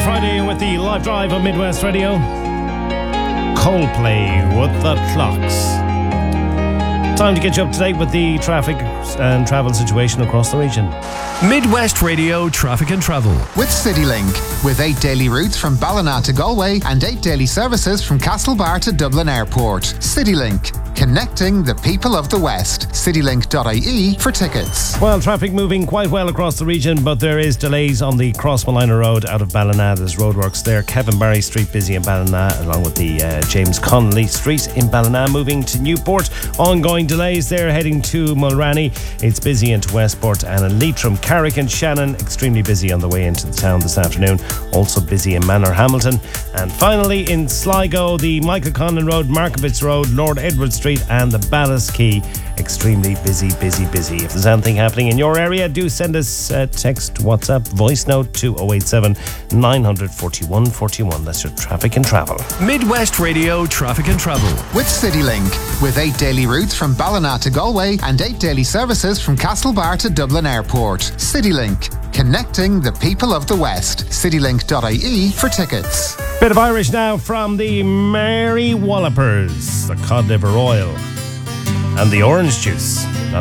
Friday with the live drive on Midwest Radio. Coldplay with the Clocks. Time to get you up to date with the traffic and travel situation across the region. Midwest Radio Traffic and Travel. With CityLink. With 8 daily routes from Ballina to Galway and 8 daily services from Castlebar to Dublin Airport. CityLink. Connecting the people of the West. Citylink.ie for tickets. Well, traffic moving quite well across the region, but there is delays on the Crossmolina Road out of Ballina. There's roadworks there. Kevin Barry Street busy in Ballina, along with the James Connolly Street in Ballina. Moving to Newport, ongoing delays there heading to Mulranny. It's busy into Westport, and in Leitrim, Carrick and Shannon, extremely busy on the way into the town this afternoon. Also busy in Manor Hamilton. And finally in Sligo, the Michael Conlon Road, Markovitz Road, Lord Edward Street and the Ballas Quay, extremely busy. If there's anything happening in your area, do send us a text, WhatsApp, voice note to 087 900 41 41. That's your traffic and travel. Midwest Radio Traffic and Travel. With CityLink. With 8 daily routes from Ballina to Galway and 8 daily services from Castlebar to Dublin Airport. CityLink. Connecting the people of the West. Citylink.ie for tickets. Bit of Irish now from the Mary Wallopers, the cod liver oil and the orange juice. Not